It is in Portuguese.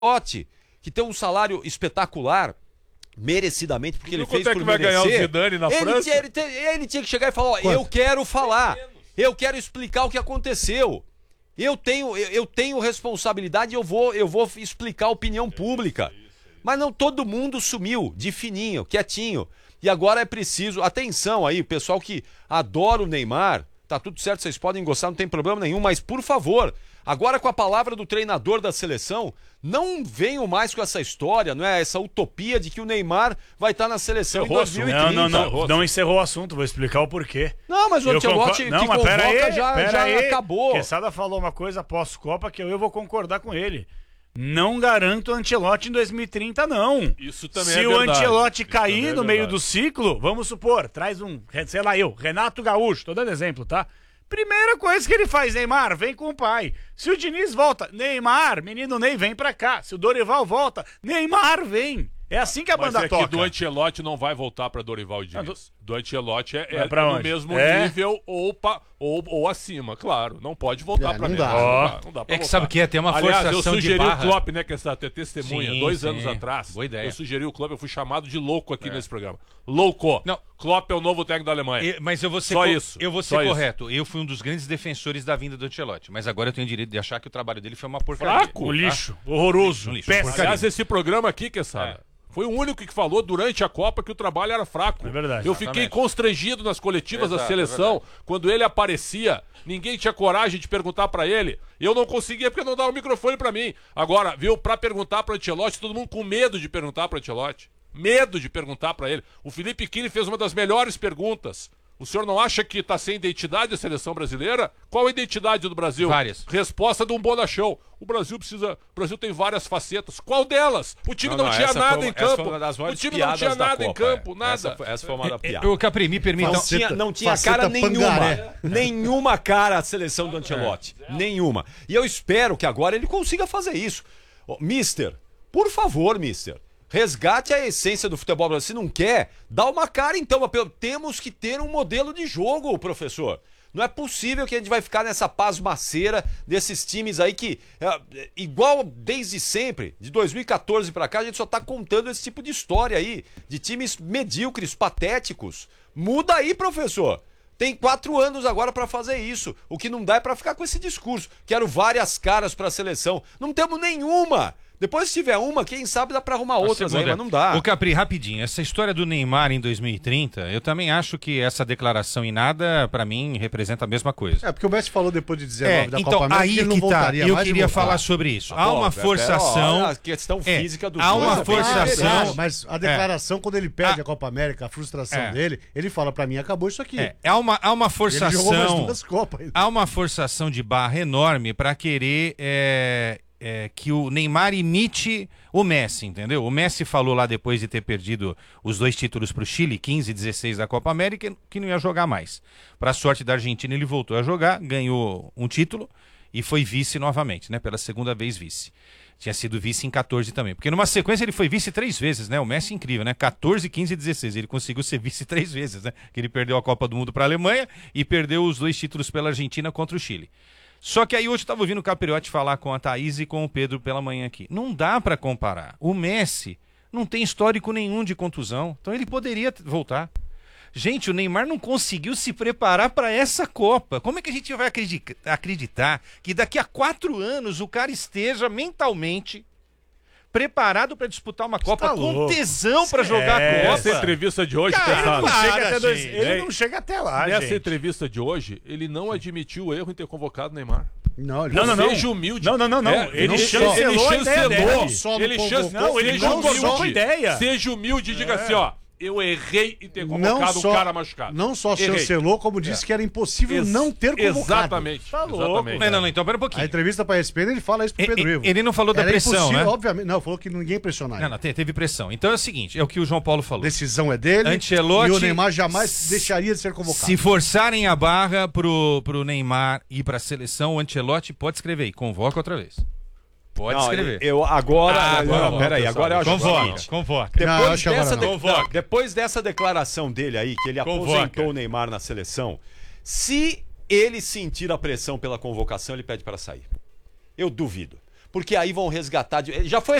Ancelotti, que tem um salário espetacular, merecidamente, porque ele fez por que vai ganhar o Zidane na França? Ele tinha que chegar e falar, ó, eu quero falar, eu quero explicar o que aconteceu. Eu tenho responsabilidade e eu vou explicar a opinião pública. Mas não, todo mundo sumiu, de fininho, quietinho. E agora é preciso, atenção aí, pessoal que adora o Neymar, tá tudo certo, vocês podem gostar, não tem problema nenhum, mas por favor, agora com a palavra do treinador da seleção, não venham mais com essa história, não é? Essa utopia de que o Neymar vai estar na seleção em 2030. Não encerrou o assunto, vou explicar o porquê. Não, mas o Ancelotti que convoca já acabou. Quesada falou uma coisa pós-Copa que eu vou concordar com ele. Não garanto o Ancelotti em 2030, não. Isso também Se é o verdade. Ancelotti cair no meio do ciclo, vamos supor, traz sei lá Renato Gaúcho, tô dando exemplo, tá? Primeira coisa que ele faz, Neymar, vem com o pai. Se o Diniz volta, Neymar, menino Ney, vem pra cá. Se o Dorival volta, Neymar, vem. É assim que a banda toca. Mas do Ancelotti não vai voltar pra Dorival e Diniz. Do Ancelotti é no mesmo É? nível ou acima, claro. Não pode voltar pra não mim. dá. Não dá pra É que voltar. sabe que tem uma Aliás, eu forçação de sugeri barra. o Klopp, né, que essa testemunha, Sim, 2 sim. anos atrás. Boa ideia. Eu sugeri o Klopp, eu fui chamado de louco aqui nesse programa. Louco! Não. Klopp é o novo técnico da Alemanha. Mas eu vou ser, Só isso. eu vou ser Só isso. correto. Eu fui um dos grandes defensores da vinda do Ancelotti, mas agora eu tenho o direito de achar que o trabalho dele foi uma porcaria. Fraco. O lixo, horroroso, Um lixo. péssimo. Aliás, esse programa aqui, Quesada, foi o único que falou durante a Copa que o trabalho era fraco. É verdade. Eu fiquei Exatamente. constrangido nas coletivas da Exato, seleção, quando ele aparecia, ninguém tinha coragem de perguntar pra ele. Eu não conseguia porque não dava o microfone pra mim. Agora, viu, pra perguntar pro Ancelotti, todo mundo com medo de perguntar pro Ancelotti. Medo de perguntar pra ele. O Felipe Quini fez uma das melhores perguntas. O senhor não acha que tá sem identidade a seleção brasileira? Qual a identidade do Brasil? Várias. Resposta de um bonachão. O Brasil tem várias facetas. Qual delas? O time não tinha nada em campo. O time não tinha nada em campo, nada. Essa foi uma da piada. Eu, Capri, me permita. Não tinha faceta cara nenhuma. Pangaré. Nenhuma cara a seleção do Ancelotti. Nenhuma. E eu espero que agora ele consiga fazer isso. Ô, mister, por favor, mister, resgate a essência do futebol brasileiro. Se não quer, dá uma cara então. Temos que ter um modelo de jogo, professor. Não é possível que a gente vai ficar nessa pasmaceira desses times aí que, igual desde sempre, de 2014 pra cá, a gente só tá contando esse tipo de história aí, de times medíocres, patéticos. Muda aí, professor. Tem 4 anos agora pra fazer isso. O que não dá é pra ficar com esse discurso. Quero várias caras pra seleção. Não temos nenhuma. Depois, se tiver uma, quem sabe dá pra arrumar outras aí, mas não dá. Ô, Capri, rapidinho, essa história do Neymar em 2030, eu também acho que essa declaração em nada, pra mim, representa a mesma coisa. É, porque o Messi falou depois de 19 da então, Copa América aí que ele não que tá, voltaria eu mais e queria voltar. falar sobre isso. Há uma forçação... A questão física do há uma dois, forçação... Claro, mas a declaração, quando ele perde a Copa América, a frustração dele, ele fala, pra mim, acabou isso aqui. Há uma Ele jogou mais forçação... 2 Copas. Há uma forçação de barra enorme pra querer que o Neymar imite o Messi, entendeu? O Messi falou lá depois de ter perdido os 2 títulos pro Chile, 15 e 16 da Copa América, que não ia jogar mais. Pra sorte da Argentina, ele voltou a jogar, ganhou um título e foi vice novamente, né? Pela segunda vez vice. Tinha sido vice em 14 também. Porque numa sequência ele foi vice 3 vezes, né? O Messi é incrível, né? 14, 15 e 16. Ele conseguiu ser vice 3 vezes, né? Que ele perdeu a Copa do Mundo pra Alemanha e perdeu os 2 títulos pela Argentina contra o Chile. Só que aí hoje eu estava ouvindo o Capriotti falar com a Thaís e com o Pedro pela manhã aqui. Não dá para comparar. O Messi não tem histórico nenhum de contusão, então ele poderia voltar. Gente, o Neymar não conseguiu se preparar para essa Copa. Como é que a gente vai acreditar que daqui a 4 anos o cara esteja mentalmente preparado para disputar uma Copa tá com louco. tesão para jogar a Copa? Essa entrevista de hoje, Cara, Quesada, Ele não chega até lá, nessa gente. entrevista de hoje, ele não admitiu o erro em ter convocado o Neymar. Não, ele Não. Seja humilde. Não. Ele chancelou a ideia dele. Só Ele não chancelou. convocou. Ele Não, não ele humilde. só ideia. Seja humilde e diga assim, ó. Eu errei em ter convocado um cara machucado. Não só Errei. chancelou, como disse que era impossível não ter convocado. Exatamente. Tá louco, Exatamente. Não, então pera um A pouquinho. entrevista pra ESPN, ele fala isso pro Pedro Ivo. Ele não falou da Era pressão, impossível, né? obviamente. Não, falou que ninguém pressionar ele. Não, teve pressão. Então é o seguinte, é o que o João Paulo falou. Decisão é dele. Ancelotti- E o Neymar jamais deixaria de ser convocado. Se forçarem a barra pro Neymar ir pra seleção, o Ancelotti pode escrever aí, convoca outra vez. Pode Não, escrever. eu agora. Peraí, agora eu acho o Convoca, seguinte. convoca. Não, Depois, acho que agora dessa não. depois dessa declaração dele aí, que ele Convoca. aposentou o Neymar na seleção, se ele sentir a pressão pela convocação, ele pede para sair. Eu duvido. porque aí vão resgatar. Já foi